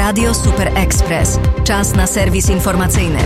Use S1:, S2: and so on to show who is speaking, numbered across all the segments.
S1: Radio Super Express. Czas na serwis informacyjny.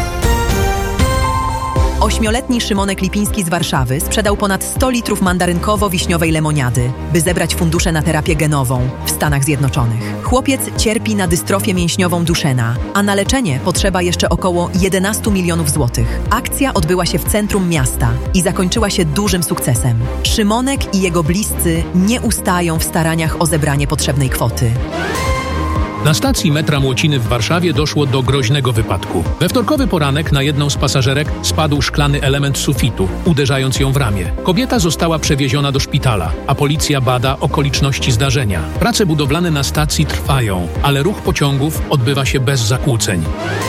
S2: 8-letni Szymonek Lipiński z Warszawy sprzedał ponad 100 litrów mandarynkowo-wiśniowej lemoniady, by zebrać fundusze na terapię genową w Stanach Zjednoczonych. Chłopiec cierpi na dystrofię mięśniową Duchenne, a na leczenie potrzeba jeszcze około 11 milionów złotych. Akcja odbyła się w centrum miasta i zakończyła się dużym sukcesem. Szymonek i jego bliscy nie ustają w staraniach o zebranie potrzebnej kwoty.
S3: Na stacji metra Młociny w Warszawie doszło do groźnego wypadku. We wtorkowy poranek na jedną z pasażerek spadł szklany element sufitu, uderzając ją w ramię. Kobieta została przewieziona do szpitala, a policja bada okoliczności zdarzenia. Prace budowlane na stacji trwają, ale ruch pociągów odbywa się bez zakłóceń.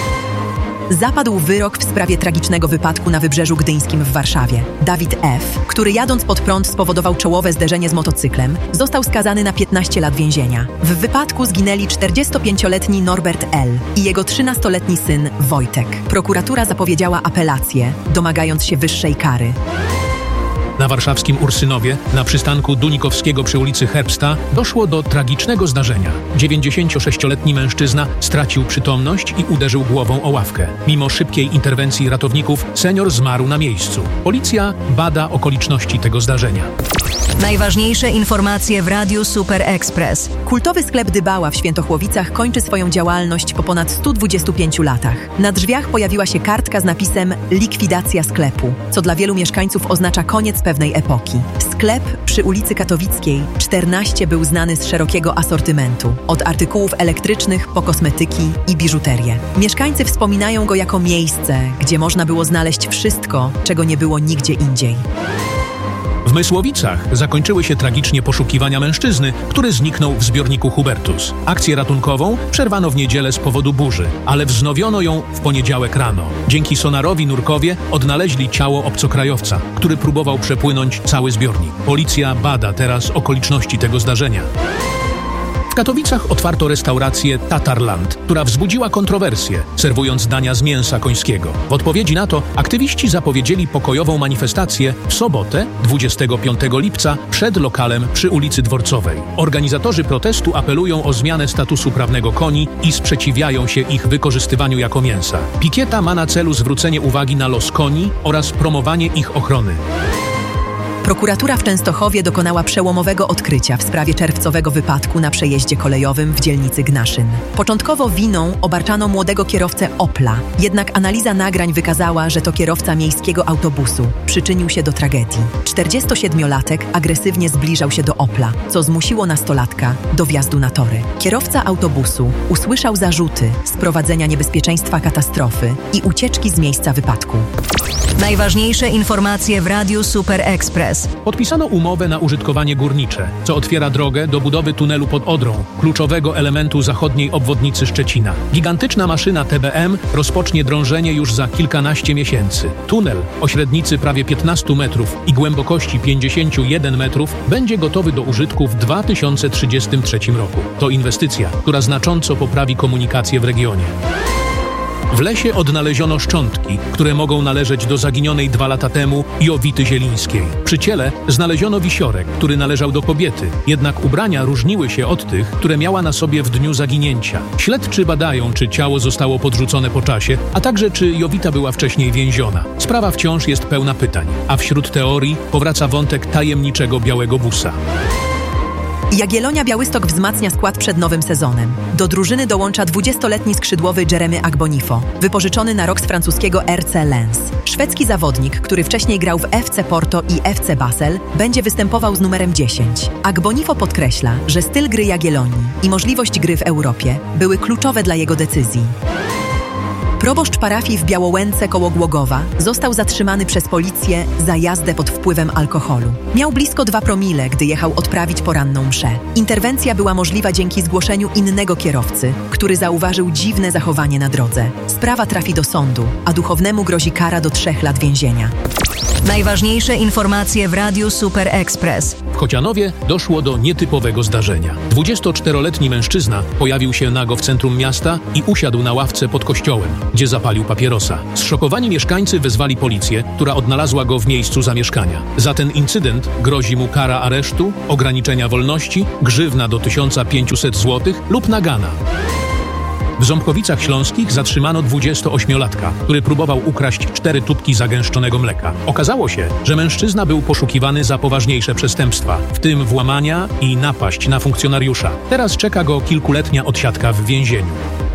S2: Zapadł wyrok w sprawie tragicznego wypadku na Wybrzeżu Gdyńskim w Warszawie. Dawid F., który jadąc pod prąd spowodował czołowe zderzenie z motocyklem, został skazany na 15 lat więzienia. W wypadku zginęli 45-letni Norbert L. i jego 13-letni syn Wojtek. Prokuratura zapowiedziała apelację, domagając się wyższej kary.
S3: Na warszawskim Ursynowie, na przystanku Dunikowskiego przy ulicy Herbsta, doszło do tragicznego zdarzenia. 96-letni mężczyzna stracił przytomność i uderzył głową o ławkę. Mimo szybkiej interwencji ratowników, senior zmarł na miejscu. Policja bada okoliczności tego zdarzenia.
S1: Najważniejsze informacje w Radiu Super Express.
S2: Kultowy sklep Dybała w Świętochłowicach kończy swoją działalność po ponad 125 latach. Na drzwiach pojawiła się kartka z napisem „Likwidacja sklepu”, co dla wielu mieszkańców oznacza koniec pewnej epoki. Sklep przy ulicy Katowickiej 14 był znany z szerokiego asortymentu, od artykułów elektrycznych po kosmetyki i biżuterię. Mieszkańcy wspominają go jako miejsce, gdzie można było znaleźć wszystko, czego nie było nigdzie indziej.
S3: W Mysłowicach zakończyły się tragicznie poszukiwania mężczyzny, który zniknął w zbiorniku Hubertus. Akcję ratunkową przerwano w niedzielę z powodu burzy, ale wznowiono ją w poniedziałek rano. Dzięki sonarowi nurkowie odnaleźli ciało obcokrajowca, który próbował przepłynąć cały zbiornik. Policja bada teraz okoliczności tego zdarzenia. W Katowicach otwarto restaurację Tatarland, która wzbudziła kontrowersje, serwując dania z mięsa końskiego. W odpowiedzi na to aktywiści zapowiedzieli pokojową manifestację w sobotę, 25 lipca, przed lokalem przy ulicy Dworcowej. Organizatorzy protestu apelują o zmianę statusu prawnego koni i sprzeciwiają się ich wykorzystywaniu jako mięsa. Pikieta ma na celu zwrócenie uwagi na los koni oraz promowanie ich ochrony.
S2: Prokuratura w Częstochowie dokonała przełomowego odkrycia w sprawie czerwcowego wypadku na przejeździe kolejowym w dzielnicy Gnaszyn. Początkowo winą obarczano młodego kierowcę Opla, jednak analiza nagrań wykazała, że to kierowca miejskiego autobusu przyczynił się do tragedii. 47-latek agresywnie zbliżał się do Opla, co zmusiło nastolatka do wjazdu na tory. Kierowca autobusu usłyszał zarzuty sprowadzenia niebezpieczeństwa katastrofy i ucieczki z miejsca wypadku.
S1: Najważniejsze informacje w Radiu Super Express.
S3: Podpisano umowę na użytkowanie górnicze, co otwiera drogę do budowy tunelu pod Odrą, kluczowego elementu zachodniej obwodnicy Szczecina. Gigantyczna maszyna TBM rozpocznie drążenie już za kilkanaście miesięcy. Tunel o średnicy prawie 15 metrów i głębokości 51 metrów będzie gotowy do użytku w 2033 roku. To inwestycja, która znacząco poprawi komunikację w regionie. W lesie odnaleziono szczątki, które mogą należeć do zaginionej 2 lata temu Jowity Zielińskiej. Przy ciele znaleziono wisiorek, który należał do kobiety, jednak ubrania różniły się od tych, które miała na sobie w dniu zaginięcia. Śledczy badają, czy ciało zostało podrzucone po czasie, a także czy Jowita była wcześniej więziona. Sprawa wciąż jest pełna pytań, a wśród teorii powraca wątek tajemniczego białego busa.
S2: Jagiellonia Białystok wzmacnia skład przed nowym sezonem. Do drużyny dołącza 20-letni skrzydłowy Jeremy Agbonifo, wypożyczony na rok z francuskiego RC Lens. Szwedzki zawodnik, który wcześniej grał w FC Porto i FC Basel, będzie występował z numerem 10. Agbonifo podkreśla, że styl gry Jagiellonii i możliwość gry w Europie były kluczowe dla jego decyzji. Proboszcz parafii w Białołęce koło Głogowa został zatrzymany przez policję za jazdę pod wpływem alkoholu. Miał blisko 2 promile, gdy jechał odprawić poranną mszę. Interwencja była możliwa dzięki zgłoszeniu innego kierowcy, który zauważył dziwne zachowanie na drodze. Sprawa trafi do sądu, a duchownemu grozi kara do 3 lat więzienia.
S1: Najważniejsze informacje w Radiu Super Express.
S3: W Chocianowie doszło do nietypowego zdarzenia. 24-letni mężczyzna pojawił się nago w centrum miasta i usiadł na ławce pod kościołem, gdzie zapalił papierosa. Zszokowani mieszkańcy wezwali policję, która odnalazła go w miejscu zamieszkania. Za ten incydent grozi mu kara aresztu, ograniczenia wolności, grzywna do 1500 zł lub nagana. W Ząbkowicach Śląskich zatrzymano 28-latka, który próbował ukraść 4 tubki zagęszczonego mleka. Okazało się, że mężczyzna był poszukiwany za poważniejsze przestępstwa, w tym włamania i napaść na funkcjonariusza. Teraz czeka go kilkuletnia odsiadka w więzieniu.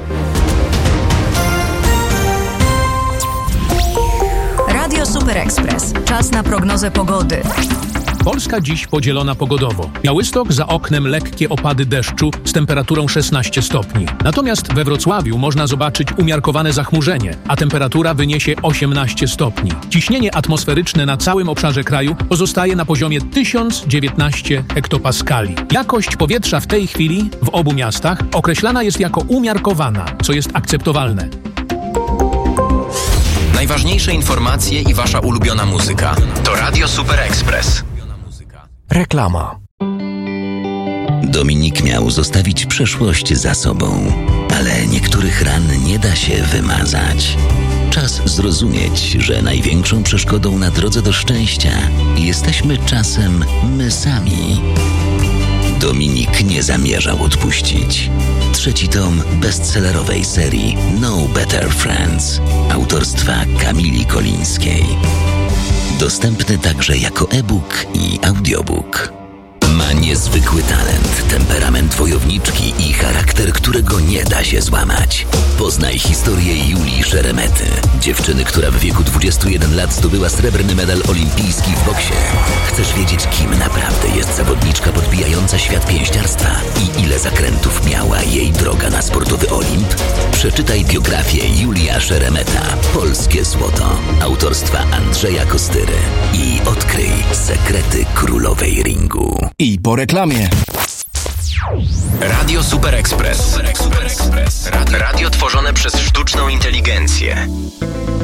S1: Radio Super Express. Czas na prognozę pogody.
S3: Polska dziś podzielona pogodowo. Białystok, za oknem lekkie opady deszczu z temperaturą 16 stopni. Natomiast we Wrocławiu można zobaczyć umiarkowane zachmurzenie, a temperatura wyniesie 18 stopni. Ciśnienie atmosferyczne na całym obszarze kraju pozostaje na poziomie 1019 hektopaskali. Jakość powietrza w tej chwili w obu miastach określana jest jako umiarkowana, co jest akceptowalne.
S4: Najważniejsze informacje i wasza ulubiona muzyka to Radio Super Express.
S5: Reklama.
S6: Dominik miał zostawić przeszłość za sobą, ale niektórych ran nie da się wymazać. Czas zrozumieć, że największą przeszkodą na drodze do szczęścia jesteśmy czasem my sami. Dominik nie zamierzał odpuścić. 3. tom bestsellerowej serii No Better Friends autorstwa Kamili Kolińskiej. Dostępny także jako e-book i audiobook. Ma niezwykły talent, temperament wojowniczki i charakter, którego nie da się złamać. Poznaj historię Julii Szeremety, dziewczyny, która w wieku 21 lat zdobyła srebrny medal olimpijski w boksie. Chcesz wiedzieć, kim naprawdę jest zawodniczka podbijająca świat pięściarstwa i ile zakrętów miała jej droga na sportowy Olimp? Przeczytaj biografię Julia Szeremeta, Polskie Złoto, autorstwa Andrzeja Kostyry i odkryj sekrety królowej ringu.
S5: I po reklamie.
S4: Radio Super Express. Radio tworzone przez sztuczną inteligencję.